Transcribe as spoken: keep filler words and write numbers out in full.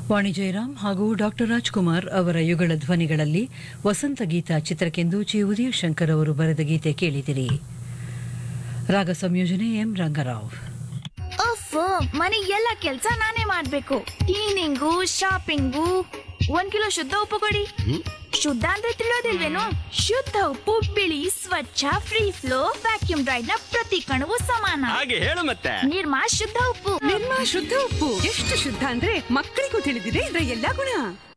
ವಾಣಿ ಜಯರಾಮ್ ಹಾಗೂ ಡಾಕ್ಟರ್ ರಾಜ್ಕುಮಾರ್ ಅವರ ಯುಗಳ ಧ್ವನಿಗಳಲ್ಲಿ ವಸಂತ ಗೀತ ಚಿತ್ರಕ್ಕೆಂದು ಚಿ ಉದಯ ಶಂಕರ್ ಅವರು ಬರೆದ ಗೀತೆ ಕೇಳಿದಿರಿ. ರಾಗ ಸಂಯೋಜನೆ ಎಂ ರಂಗರಾವ್. ಮನೆ ಎಲ್ಲ ಕೆಲ್ಸ ನಾನೇ ಮಾಡ್ಬೇಕು. Cleaning, shopping. ಒಂದ್ ಕಿಲೋ ಶುದ್ಧ ಉಪ್ಪು ಕೊಡಿ. ಶುದ್ಧ ಅಂದ್ರೆ ತಿಳಿಯೋದಿಲ್ವೇನು? ಶುದ್ಧ ಉಪ್ಪು ಬಿಳಿ, ಸ್ವಚ್ಛ, ಫ್ರೀ ಫ್ಲೋ, ವ್ಯಾಕ್ಯೂಮ್ ಡ್ರೈಡ್ ನ ಪ್ರತಿ ಕಣವು ಸಮಾನ. ಹಾಗೆ ಹೇಳು ಮತ್ತೆ. ನಿರ್ಮಾ ಶುದ್ಧ ಉಪ್ಪು. ನಿರ್ಮಾ ಶುದ್ಧ ಉಪ್ಪು ಎಷ್ಟು ಶುದ್ಧ ಅಂದ್ರೆ ಮಕ್ಕಳಿಗೂ ತಿಳಿದಿದೆ ಇದರ ಎಲ್ಲಾ ಗುಣ.